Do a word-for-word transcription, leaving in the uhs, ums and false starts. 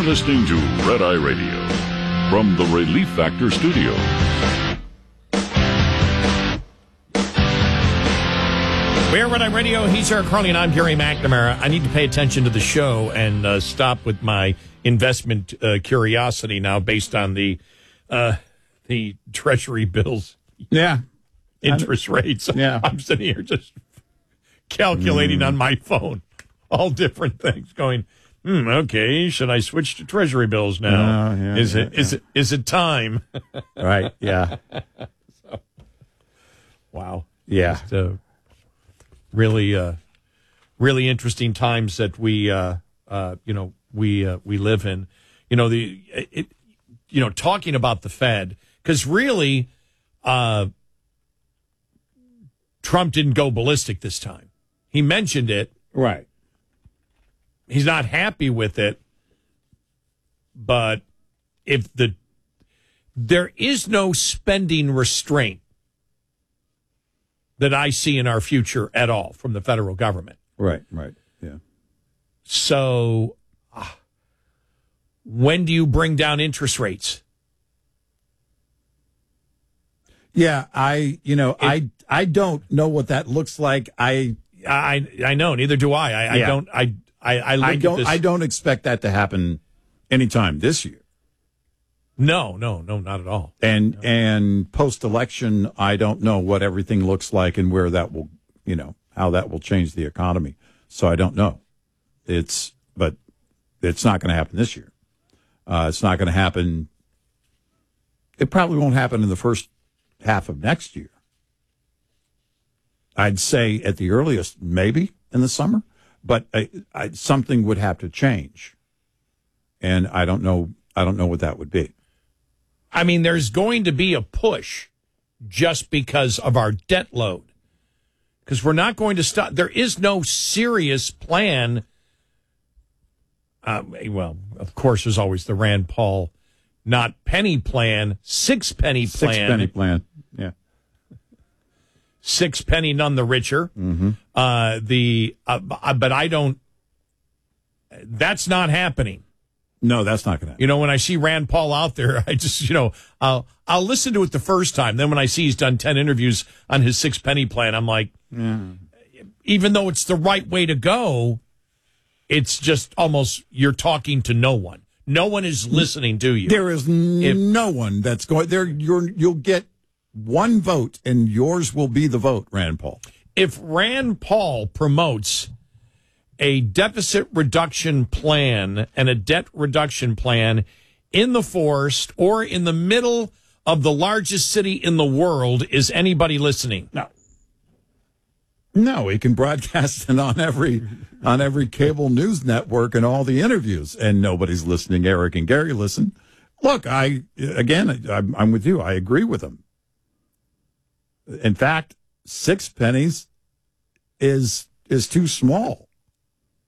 listening to Red Eye Radio from the Relief Factor Studios. We're Red Eye Radio. He's Eric Carly, and I'm Gary McNamara. I need to pay attention to the show and uh, stop with my investment uh, curiosity now based on the uh, the Treasury bills. Yeah. Interest rates. Yeah. I'm sitting here just calculating mm. on my phone all different things, going, hmm, okay, should I switch to Treasury bills now? Uh, yeah, is yeah, it yeah. is it is it time? Right. Yeah. so, wow. Yeah. Just, uh, really, uh, really interesting times that we, uh, uh, you know, we uh, we live in. You know the, it, you know, talking about the Fed, because really, uh, Trump didn't go ballistic this time. He mentioned it. Right. He's not happy with it, but if the there is no spending restraint that I see in our future at all from the federal government. Right, right, yeah. So uh, when do you bring down interest rates? Yeah, I, you know, it, I I don't know what that looks like. I I I know, neither do I. I, yeah. I don't I I, I, look I don't at this. I don't expect that to happen anytime this year. No, no, no, not at all. And no. and post-election, I don't know what everything looks like and where that will, you know, how that will change the economy. So I don't know. It's, but it's not going to happen this year. Uh, it's not going to happen. It probably won't happen in the first half of next year. I'd say at the earliest, maybe in the summer, but I, I, something would have to change. And I don't know. I don't know what that would be. I mean, there's going to be a push just because of our debt load. Because we're not going to stop. There is no serious plan. Uh, well, of course, there's always the Rand Paul, not penny plan, six penny plan. Six penny plan, yeah. Six penny, none the richer. Mm-hmm. Uh, the uh, but I don't. That's not happening. No, that's not going to happen. You know, when I see Rand Paul out there, I just, you know, I'll I'll listen to it the first time. Then when I see he's done ten interviews on his six penny plan, I'm like, yeah. Even though it's the right way to go, it's just almost you're talking to no one. No one is listening to you. There is n- if, no one that's going there. You're you'll get one vote, and yours will be the vote, Rand Paul. If Rand Paul promotes a deficit reduction plan and a debt reduction plan in the forest or in the middle of the largest city in the world, is anybody listening? No. No, he can broadcast it on every on every cable news network and all the interviews, and nobody's listening. Eric and Gary listen. Look, I again, I'm, I'm with you. I agree with him. In fact, six pennies is is too small.